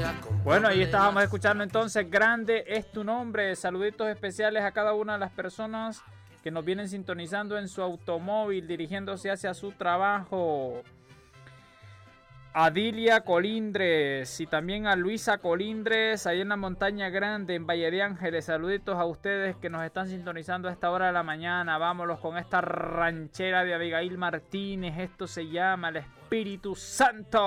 Bueno, ahí estábamos escuchando entonces Grande es tu nombre. Saluditos especiales a cada una de las personas que nos vienen sintonizando en su automóvil, dirigiéndose hacia su trabajo. A Dilia Colindres y también a Luisa Colindres, ahí en la Montaña Grande, en Valle de Ángeles. Saluditos a ustedes que nos están sintonizando a esta hora de la mañana. Vámonos con esta ranchera de Abigail Martínez. Esto se llama El Espíritu Santo.